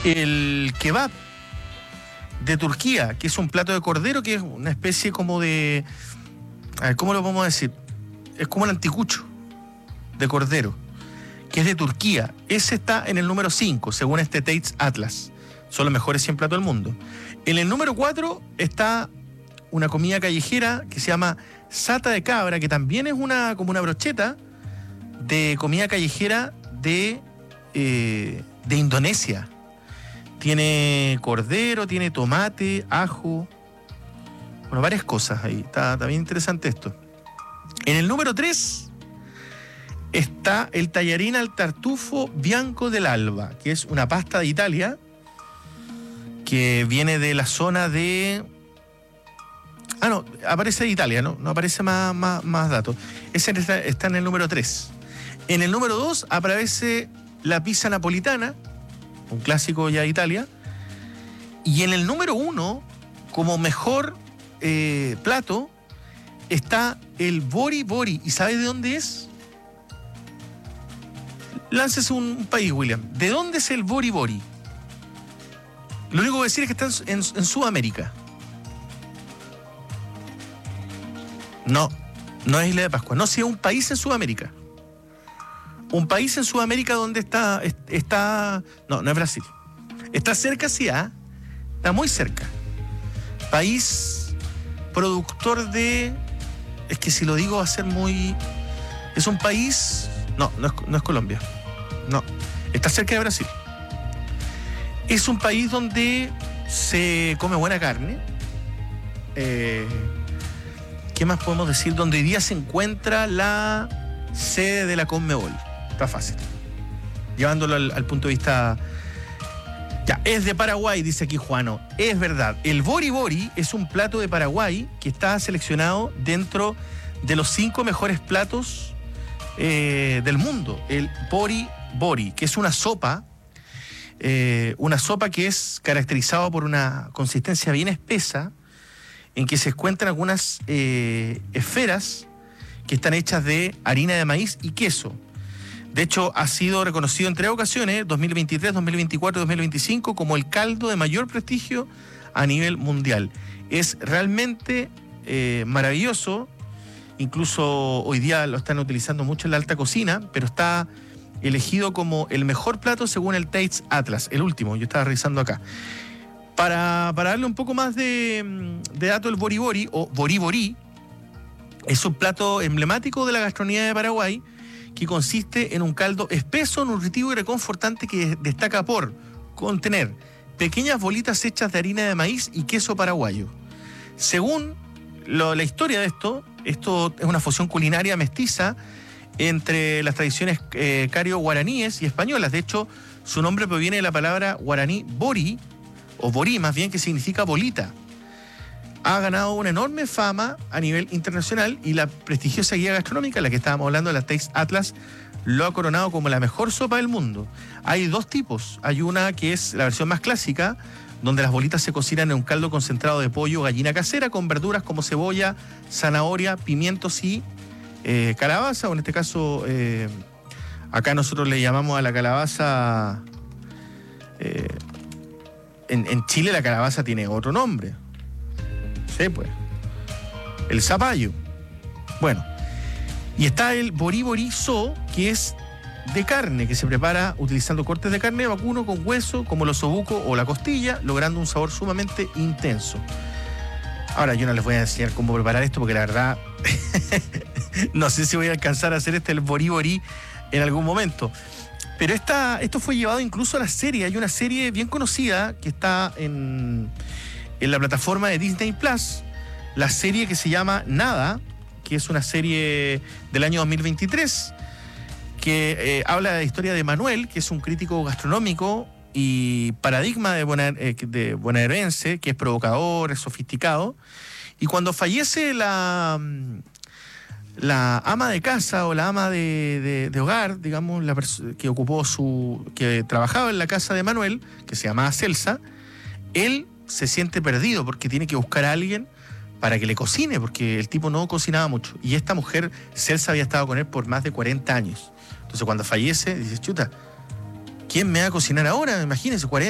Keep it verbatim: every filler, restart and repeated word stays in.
El kebab de Turquía, que es un plato de cordero, que es una especie como de... A ver, ¿cómo lo podemos decir? Es como el anticucho de cordero, que es de Turquía. Ese está en el número cinco, según este Taste Atlas. Son los mejores cien platos del mundo. En el número cuatro está una comida callejera que se llama sata de cabra, que también es una como una brocheta de comida callejera de, eh, de Indonesia. Tiene cordero, tiene tomate, ajo, bueno, varias cosas ahí. Está, está bien interesante esto. En el número tres está el tallarín al tartufo bianco del Alba, que es una pasta de Italia que viene de la zona de... Ah, no, aparece de Italia, ¿no? No aparece más, más, más datos. Ese está, está en el número tres. En el número dos aparece la pizza napolitana, un clásico ya de Italia. Y en el número uno, como mejor eh, plato, está el bori bori. ¿Y sabes de dónde es? Láncese un, un país, William. ¿De dónde es el bori bori? Lo único que voy a decir es que está en, en, en Sudamérica. No, no es Isla de Pascua. No, sí es un país en Sudamérica. Un país en Sudamérica donde está... está no, no es Brasil. Está cerca, sí, ¿eh? Está muy cerca. País productor de... Es que si lo digo va a ser muy... Es un país... No, no es, no es Colombia. No, está cerca de Brasil. Es un país donde se come buena carne. Eh, ¿Qué más podemos decir? Donde hoy día se encuentra la sede de la Conmebol. Está fácil. Llevándolo al, al punto de vista... Ya, es de Paraguay, dice aquí Juano. Es verdad. El bori bori es un plato de Paraguay que está seleccionado dentro de los cinco mejores platos eh, del mundo. El bori bori, que es una sopa, eh, una sopa que es caracterizada por una consistencia bien espesa, en que se encuentran algunas eh, esferas que están hechas de harina de maíz y queso. De hecho, ha sido reconocido en tres ocasiones, dos mil veintitrés, dos mil veinticuatro y dos mil veinticinco, como el caldo de mayor prestigio a nivel mundial. Es realmente eh, maravilloso. Incluso hoy día lo están utilizando mucho en la alta cocina, pero está elegido como el mejor plato según el Taste Atlas, el último, yo estaba revisando acá. Para, para darle un poco más de, de dato, el bori bori, o bori bori, es un plato emblemático de la gastronomía de Paraguay, que consiste en un caldo espeso, nutritivo y reconfortante que destaca por contener pequeñas bolitas hechas de harina de maíz y queso paraguayo. Según lo, la historia de esto, esto es una fusión culinaria mestiza entre las tradiciones eh, cario-guaraníes y españolas. De hecho, su nombre proviene de la palabra guaraní bori, o borí más bien, que significa bolita. Ha ganado una enorme fama a nivel internacional y la prestigiosa guía gastronómica, la que estábamos hablando, la Taste Atlas, lo ha coronado como la mejor sopa del mundo. Hay dos tipos. Hay una que es la versión más clásica, donde las bolitas se cocinan en un caldo concentrado de pollo o gallina casera con verduras como cebolla, zanahoria, pimientos y eh, calabaza, o en este caso, eh, acá nosotros le llamamos a la calabaza... Eh, en, en Chile la calabaza tiene otro nombre. Sí, pues. El zapallo. Bueno. Y está el bori bori so, que es de carne, que se prepara utilizando cortes de carne vacuno con hueso, como los osobuco o la costilla, logrando un sabor sumamente intenso. Ahora, yo no les voy a enseñar cómo preparar esto, porque la verdad no sé si voy a alcanzar a hacer este el bori bori en algún momento. Pero esta, esto fue llevado incluso a la serie. Hay una serie bien conocida que está en... en la plataforma de Disney Plus, la serie que se llama Nada, que es una serie del año dos mil veintitrés, que eh, habla de la historia de Manuel, que es un crítico gastronómico y paradigma de, buena, eh, de bonaerense, que es provocador, es sofisticado, y cuando fallece la, la ama de casa o la ama de, de, de hogar, digamos, la que ocupó su... que trabajaba en la casa de Manuel, que se llamaba Celsa, él se siente perdido porque tiene que buscar a alguien para que le cocine, porque el tipo no cocinaba mucho. Y esta mujer, Celsa, había estado con él por más de cuarenta años. Entonces, cuando fallece, dice, chuta, ¿quién me va a cocinar ahora? Imagínense, cuarenta